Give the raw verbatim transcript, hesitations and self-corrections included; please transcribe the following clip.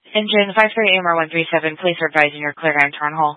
Engine five three A M R one three seven, please advise in your clear time turn hole.